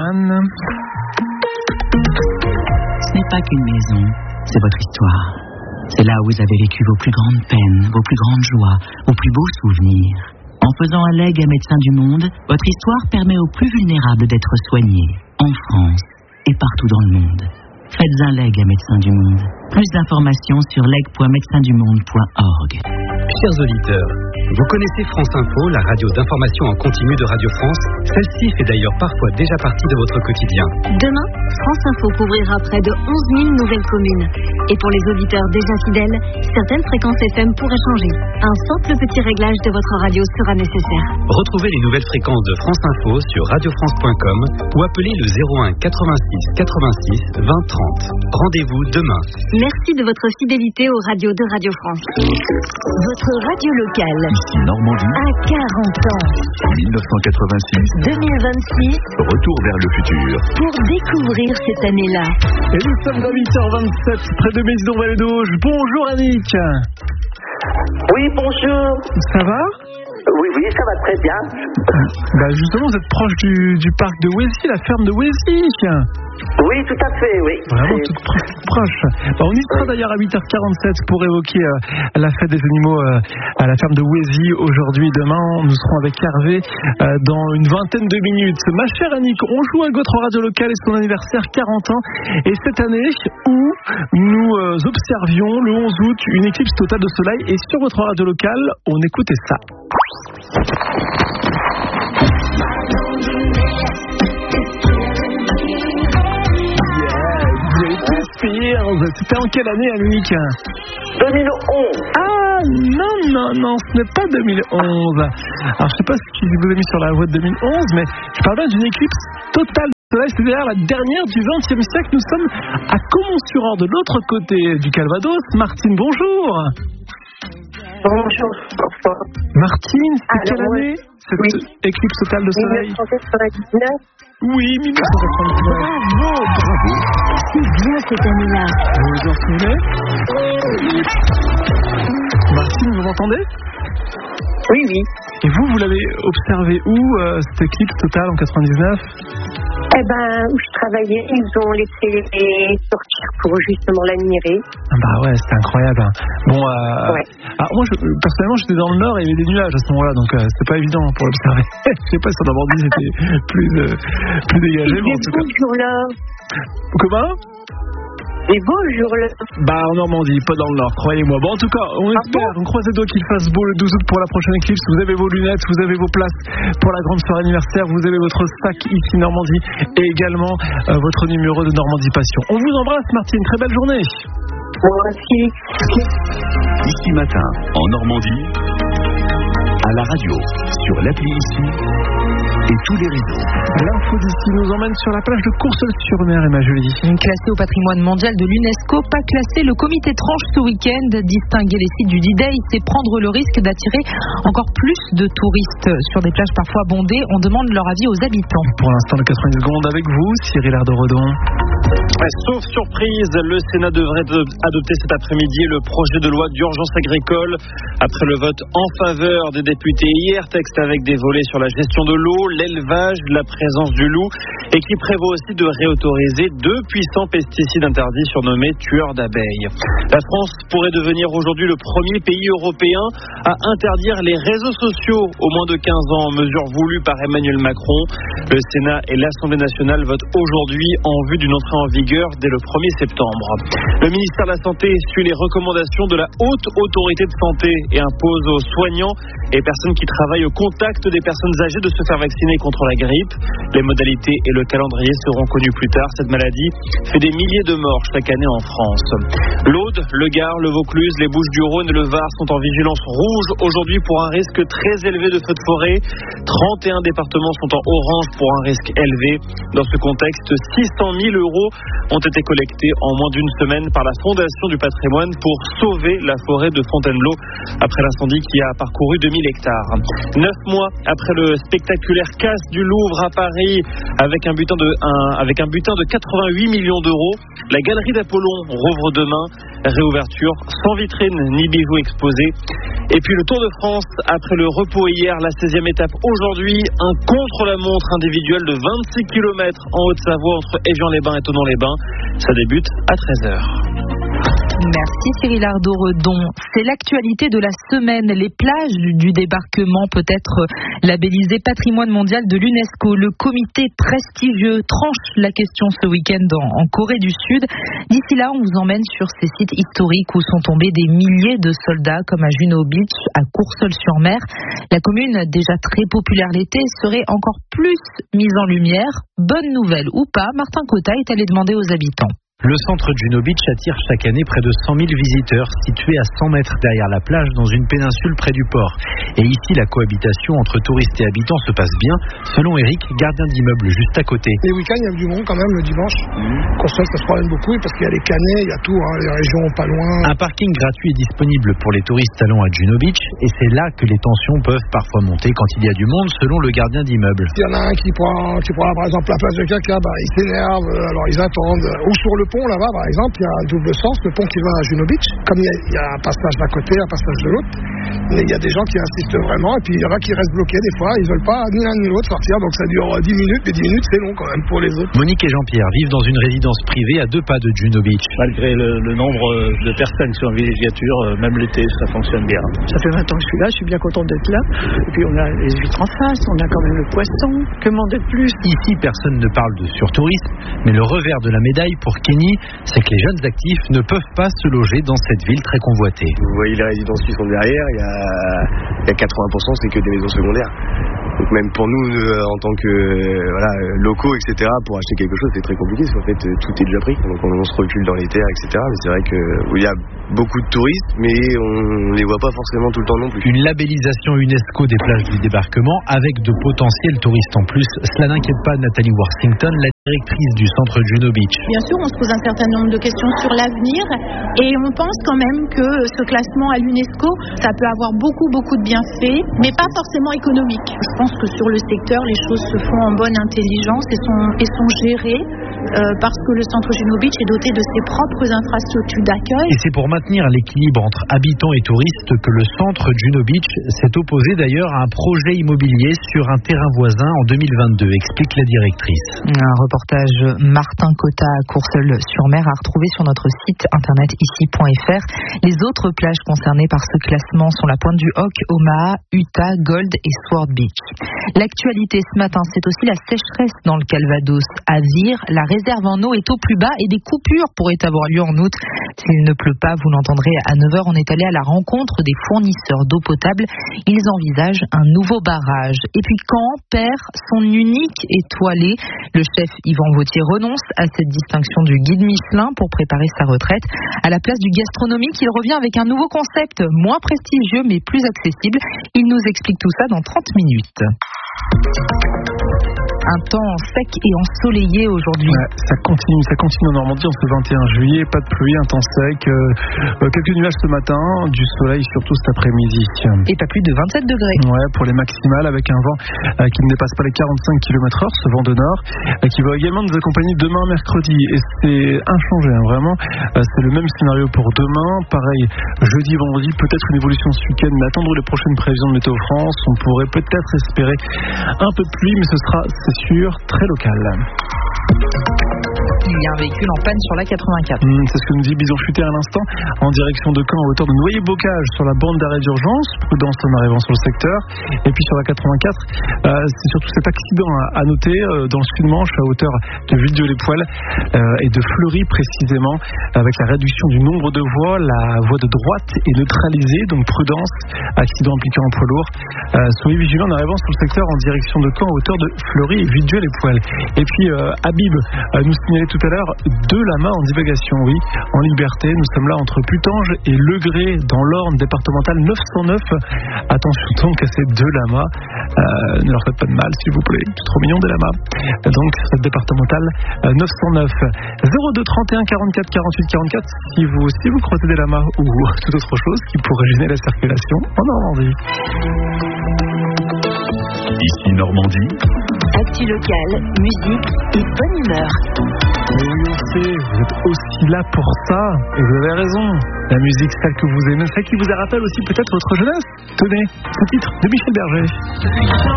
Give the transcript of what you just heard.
Anne. Ce n'est pas qu'une maison, c'est votre histoire. C'est là où vous avez vécu vos plus grandes peines, vos plus grandes joies, vos plus beaux souvenirs. En faisant un legs à Médecins du Monde, votre histoire permet aux plus vulnérables d'être soignés, en France et partout dans le monde. Faites un leg à Médecins du Monde. Plus d'informations sur leg.médecindumonde.org. Chers auditeurs, vous connaissez France Info, la radio d'information en continu de Radio France. Celle-ci fait d'ailleurs parfois déjà partie de votre quotidien. Demain, France Info couvrira près de 11 000 nouvelles communes. Et pour les auditeurs déjà fidèles, certaines fréquences FM pourraient changer. Un simple petit réglage de votre radio sera nécessaire. Retrouvez les nouvelles fréquences de France Info sur radiofrance.com ou appelez le 01 86 86 20 30. Rendez-vous demain. Merci de votre fidélité aux radios de Radio France. Votre radio locale. Ici Normandie. À 40 ans. 1986. 2026. Retour vers le futur. Pour découvrir cette année-là. Et nous sommes à 8h27, près de Maison-Val-d'Auge. Bonjour Annick. Oui, bonjour. Ça va ? Oui, ça va très bien. Justement, vous êtes proche du parc de Wézy, la ferme de Wézy. Oui, tout à fait, oui. Vraiment toute proche. On y sera d'ailleurs à 8h47 pour évoquer la fête des animaux à la ferme de Wézy aujourd'hui. Demain, nous serons avec Hervé dans une vingtaine de minutes. Ma chère Annick, on joue à votre radio locale et son anniversaire 40 ans. Et cette année où nous observions le 11 août une éclipse totale de soleil, et sur votre radio locale, on écoutait ça. C'était en quelle année, Annick ? 2011. Ah, non, ce n'est pas 2011. Alors, je ne sais pas ce qui vous a mis sur la voie de 2011, mais je parle bien d'une éclipse totale de soleil. C'est d'ailleurs la dernière du XXe siècle. Nous sommes à Caumont-sur-Orne, de l'autre côté du Calvados. Martine, bonjour. Bonjour. Martine, c'est quelle année cette éclipse totale de soleil ? 1999. Oui, 1999. Bravo. C'est bien cette année-là. Vous vous en souvenez ? Martine, vous m'entendez ? Oui. Et vous l'avez observé où, cette éclipse totale en 99 ? Où je travaillais, ils ont laissé sortir pour justement l'admirer. C'était incroyable. Alors moi, personnellement, j'étais dans le nord et il y avait des nuages à ce moment-là, donc c'était pas évident pour l'observer. Je sais pas si en Normandie c'était plus dégagé. C'est beau ce jour-là. Comment ? C'est beau le jour-là. En Normandie, pas dans le Nord, croyez-moi. En tout cas, on espère, on croise les doigts qu'il fasse beau le 12 août pour la prochaine éclipse. Vous avez vos lunettes, vous avez vos places pour la grande soirée anniversaire, vous avez votre sac ici Normandie et également votre numéro de Normandie Passion. On vous embrasse, Martine, très belle journée. Moi aussi. Ici matin, en Normandie, à la radio, sur l'appli ici et tous les réseaux. L'info d'ici nous emmène sur la plage de Courseulles-sur-Mer, Emma Julie. Classé au patrimoine mondial de l'UNESCO, pas classé, le comité tranche ce week-end. Distinguer les sites du D-Day, c'est prendre le risque d'attirer encore plus de touristes sur des plages parfois bondées. On demande leur avis aux habitants. Pour l'instant, de 90 secondes avec vous, Cyril Ardorodon. Sauf surprise, le Sénat devrait adopter cet après-midi le projet de loi d'urgence agricole. Après le vote en faveur des députés hier, texte avec des volets sur la gestion de l'eau, l'élevage, la présence du loup, et qui prévoit aussi de réautoriser 2 puissants pesticides interdits surnommés tueurs d'abeilles. La France pourrait devenir aujourd'hui le premier pays européen à interdire les réseaux sociaux aux moins de 15 ans, mesure voulue par Emmanuel Macron. Le Sénat et l'Assemblée nationale votent aujourd'hui en vue d'une entrée en vigueur dès le 1er septembre. Le ministère de la Santé suit les recommandations de la Haute Autorité de Santé et impose aux soignants et personnes qui travaillent au contact des personnes âgées de se faire vacciner contre la grippe. Les modalités et le calendrier seront connus plus tard. Cette maladie fait des milliers de morts chaque année en France. L'Aude, le Gard, le Vaucluse, les Bouches-du-Rhône et le Var sont en vigilance rouge aujourd'hui pour un risque très élevé de feux de forêt. 31 départements sont en orange pour un risque élevé. Dans ce contexte, 600 000 € ont été collectés en moins d'une semaine par la Fondation du patrimoine pour sauver la forêt de Fontainebleau après l'incendie qui a parcouru 2000 hectares. 9 mois après le spectaculaire casse du Louvre à Paris avec un butin de 88 millions d'euros, la galerie d'Apollon rouvre demain. Réouverture sans vitrine ni bijoux exposés. Et puis le Tour de France, après le repos hier, la 16e étape aujourd'hui, un contre-la-montre individuel de 26 km en Haute-Savoie entre Évian-les-Bains et Thonon-les-Bains. Ça débute à 13h. Merci Cyril Ardo-Redon. C'est l'actualité de la semaine. Les plages du débarquement peut être labellisées patrimoine mondial de l'UNESCO. Le comité prestigieux tranche la question ce week-end en Corée du Sud. D'ici là, on vous emmène sur ces sites historiques où sont tombés des milliers de soldats comme à Juno Beach, à Courseulles-sur-Mer. La commune, déjà très populaire l'été, serait encore plus mise en lumière. Bonne nouvelle ou pas, Martin Cotta est allé demander aux habitants. Le centre Juno Beach attire chaque année près de 100 000 visiteurs situés à 100 mètres derrière la plage dans une péninsule près du port. Et ici, la cohabitation entre touristes et habitants se passe bien, selon Eric, gardien d'immeuble juste à côté. Les week-ends, il y a du monde quand même le dimanche. Courseulles, ça se promène beaucoup parce qu'il y a les canets, il y a tout, les régions pas loin. Un parking gratuit est disponible pour les touristes allant à Juno Beach et c'est là que les tensions peuvent parfois monter quand il y a du monde, selon le gardien d'immeuble. Il y en a un qui prend par exemple la place de caca, il s'énerve, alors ils attendent. Ou sur le pont là-bas, par exemple, il y a un double sens, le pont qui va à Juno Beach. Comme il y a un passage d'un côté, un passage de l'autre. Mais il y a des gens qui insistent vraiment, et puis il y en a qui restent bloqués des fois. Ils ne veulent pas ni l'un ni l'autre sortir, donc ça dure 10 minutes, mais 10 minutes c'est long quand même pour les autres. Monique et Jean-Pierre vivent dans une résidence privée à 2 pas de Juno Beach. Malgré le nombre de personnes sur villégiature, même l'été, ça fonctionne bien. Ça fait 20 ans que je suis là, je suis bien contente d'être là. Et puis on a les huîtres en face, on a quand même le poisson. Que demander de plus ? Ici, personne ne parle de surtourisme, mais le revers de la médaille pour Kenny, c'est que les jeunes actifs ne peuvent pas se loger dans cette ville très convoitée. Vous voyez les résidences qui sont derrière, il y a 80% c'est que des maisons secondaires. Donc même pour nous, en tant que locaux, etc., pour acheter quelque chose, c'est très compliqué parce qu'en fait tout est déjà pris. Donc on se recule dans les terres, etc. Mais c'est vrai qu'il y a beaucoup de touristes, mais on les voit pas forcément tout le temps non plus. Une labellisation UNESCO des plages du débarquement avec de potentiels touristes en plus. Cela n'inquiète pas Nathalie Worthington, la directrice du centre Juno Beach. Bien sûr, on se pose un certain nombre de questions sur l'avenir et on pense quand même que ce classement à l'UNESCO, ça peut avoir beaucoup de bienfaits, mais pas forcément économiques. Je pense que sur le secteur, les choses se font en bonne intelligence et sont gérées parce que le centre Juno Beach est doté de ses propres infrastructures d'accueil. Et c'est pour maintenir l'équilibre entre habitants et touristes que le centre Juno Beach s'est opposé d'ailleurs à un projet immobilier sur un terrain voisin en 2022, explique la directrice. Un reportage Martin Cotta à Courseulles-sur-Mer à retrouver sur notre site internet ici.fr. Les autres plages concernées par ce classement sont la Pointe du Hoc, Omaha, Utah, Gold et Sword Beach. L'actualité ce matin, c'est aussi la sécheresse dans le Calvados. À Vire, la réserve en eau est au plus bas et des coupures pourraient avoir lieu en août. S'il ne pleut pas, vous l'entendrez à 9h, on est allé à la rencontre des fournisseurs d'eau potable. Ils envisagent un nouveau barrage. Et puis Caen perd son unique étoilé. Le chef Yvan Vautier renonce à cette distinction du guide Michelin pour préparer sa retraite. À la place du gastronomique, il revient avec un nouveau concept, moins prestigieux mais plus accessible. Il nous explique tout ça dans 30 minutes. Un temps sec et ensoleillé aujourd'hui. Ouais, ça continue en Normandie en ce 21 juillet, pas de pluie, un temps sec, quelques nuages ce matin, du soleil surtout cet après-midi. Et pas plus de 27 degrés. Ouais, pour les maximales avec un vent qui ne dépasse pas les 45 km/h, ce vent de nord, qui va également nous accompagner demain mercredi. Et c'est inchangé, vraiment. C'est le même scénario pour demain. Pareil, jeudi, vendredi, peut-être une évolution ce week-end, mais attendre les prochaines prévisions de Météo France. On pourrait peut-être espérer un peu de pluie, mais ce sera, c'est sûr, très local. Il y a un véhicule en panne sur la 84. C'est ce que nous dit Bison Futé à l'instant, en direction de Caen, à hauteur de Noyer-Bocage, sur la bande d'arrêt d'urgence. Prudence en arrivant sur le secteur. Et puis sur la 84, c'est surtout cet accident à noter dans le Sud-Manche, à hauteur de Villedieu-les-Poêles et de Fleury précisément, avec la réduction du nombre de voies. La voie de droite est neutralisée, donc prudence, accident impliquant un poids lourd. Soyez vigilants en arrivant sur le secteur en direction de Caen, à hauteur de Fleury et Villedieu-les-Poêles. Et puis Habib nous signalait tout à l'heure, 2 lamas en divagation, oui, en liberté. Nous sommes là entre Putange et Le Gré, dans l'Orne départementale 909. Attention donc à ces 2 lamas. Ne leur faites pas de mal, s'il vous plaît. C'est trop mignon des lamas. Donc, cette départementale 909. 02 31 44 48 44. Si vous aussi vous croisez des lamas ou toute autre chose qui pourrait gêner la circulation en Normandie. Ici Normandie. Actu locale, musique et bonne humeur. Mais oui, on sait, vous êtes aussi là pour ça, et vous avez raison. La musique, celle que vous aimez, celle qui vous rappelle aussi peut-être votre jeunesse. Tenez, ce titre de Michel Berger.